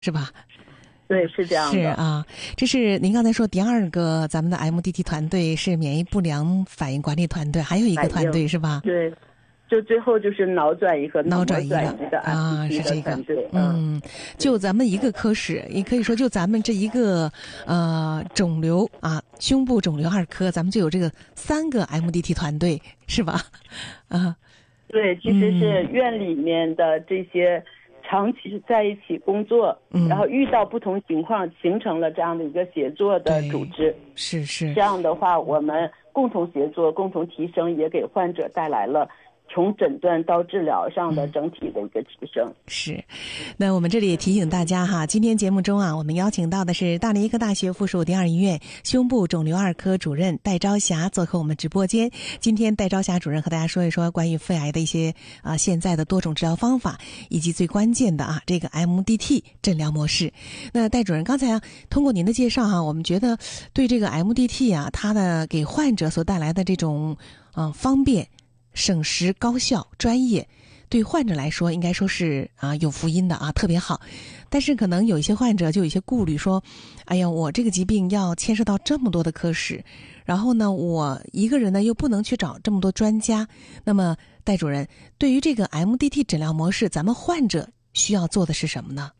是吧？ 对，是这样的。 是啊，这是您刚才说第二个咱们的 MDT 团队是免疫不良反应管理团队，还有一个团队是吧？ 对，就最后就是脑转移和脑转移的啊， 是这个。 就咱们一个科室，也可以说就咱们这一个肿瘤啊，胸部肿瘤2科，咱们就有这个3个 MDT 团队，是吧？啊， 对，其实是院里面的这些长期在一起工作，然后遇到不同情况，形成了这样的一个协作的组织。 是这样的话，我们共同协作、共同提升，也给患者带来了从诊断到治疗上的整体的一个提升。 是，那我们这里也提醒大家哈，今天节目中啊，我们邀请到的是大连医科大学附属第2医院胸部肿瘤2科主任戴朝霞做客我们直播间。今天戴朝霞主任和大家说一说关于肺癌的一些现在的多种治疗方法，以及最关键的这个 MDT 诊疗模式。那戴主任刚才通过您的介绍我们觉得对这个 MDT 它的给患者所带来的这种方便、省时、高效、专业，对患者来说应该说是有福音的特别好。但是可能有一些患者就有一些顾虑，说哎呀，我这个疾病要牵涉到这么多的科室，然后呢我一个人呢又不能去找这么多专家。那么戴主任，对于这个 MDT 诊疗模式，咱们患者需要做的是什么呢？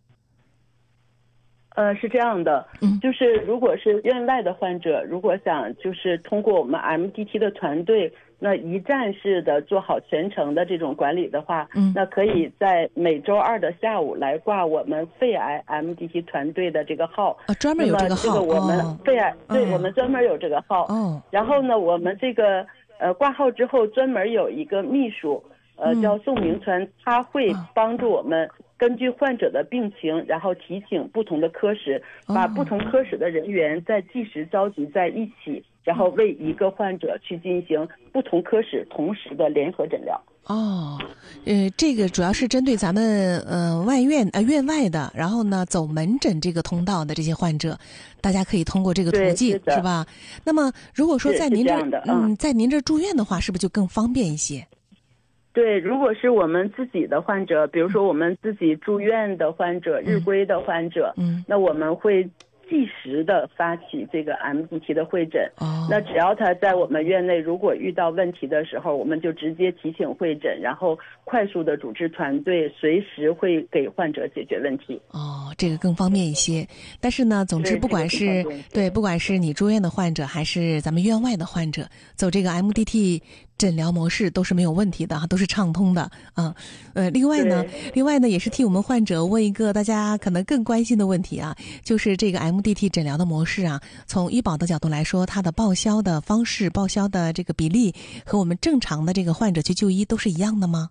是这样的，就是如果是院外的患者，如果想就是通过我们 MDT 的团队，那一站式的做好全程的这种管理的话，那可以在每周2的下午来挂我们肺癌 MDT 团队的这个号。 专门有这个号。 这个我们肺癌，对，我们专门有这个号。然后呢，我们这个挂号之后，专门有一个秘书，叫宋明川，他会帮助我们根据患者的病情，然后提醒不同的科室，把不同科室的人员在即时召集在一起，然后为一个患者去进行不同科室同时的联合诊疗。 这个主要是针对咱们院外的，然后呢走门诊这个通道的这些患者，大家可以通过这个途径，是吧？那么如果说在您在您这住院的话，是不是就更方便一些？ 对，如果是我们自己的患者，比如说我们自己住院的患者、日归的患者，那我们会即时的发起这个 MDT 的会诊。那只要他在我们院内如果遇到问题的时候，我们就直接提醒会诊，然后快速的组织团队随时会给患者解决问题。 这个更方便一些。但是呢，总之不管是不管是你住院的患者还是咱们院外的患者，走这个 MDT 诊疗模式都是没有问题的都是畅通的另外呢也是替我们患者问一个大家可能更关心的问题就是这个 MDT 诊疗的模式从医保的角度来说，它的报销的方式、报销的这个比例和我们正常的这个患者去就医都是一样的吗？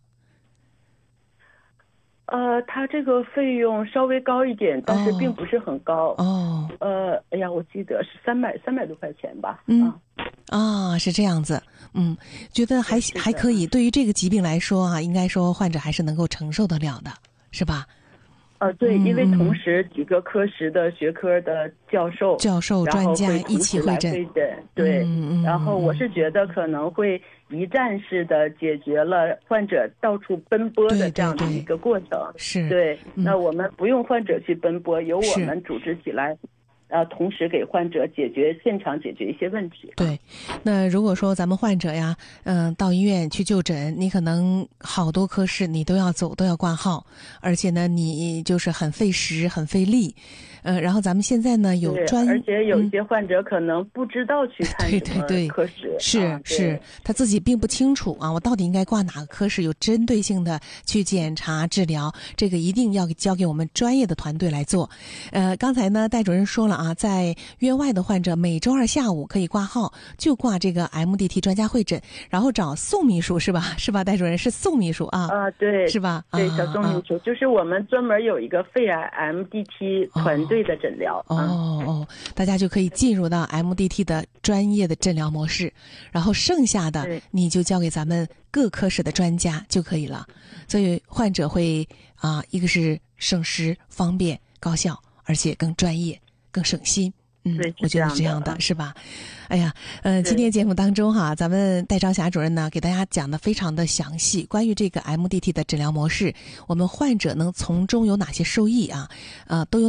它这个费用稍微高一点，但是并不是很高。哎呀，我记得是300多块钱吧。 是这样子。觉得还可以。对于这个疾病来说应该说患者还是能够承受得了的，是吧？ 对，因为同时几个科室的学科的教授专家一起会诊。 对，然后我是觉得可能会一站式的解决了患者到处奔波的这样的一个过程。 是， 对，那我们不用患者去奔波，由我们组织起来。同时给患者现场解决一些问题。 对，那如果说咱们患者呀，到医院去就诊，你可能好多科室你都要走，都要挂号，而且呢，你就是很费时、很费力。然后咱们现在呢有而且有一些患者可能不知道去看什么科室， 是他自己并不清楚我到底应该挂哪个科室，有针对性的去检查治疗，这个一定要交给我们专业的团队来做。刚才呢戴主任说了在院外的患者每周2下午可以挂号，就挂这个 MDT 专家会诊，然后找宋秘书是吧？是吧，戴主任是宋秘书对， 是吧？ 对，小宋秘书就是我们专门有一个肺癌 MDT 团队的诊疗。 大家就可以进入到 MDT 的专业的诊疗模式，然后剩下的你就交给咱们各科室的专家就可以了。所以患者会一个是省时、方便、高效，而且更专业、更省心。 对， 我觉得是这样的，是吧？哎呀，今天节目当中哈，咱们戴朝霞主任呢给大家讲的非常的详细，关于这个 MDT 的诊疗模式，我们患者能从中有哪些受益啊？都有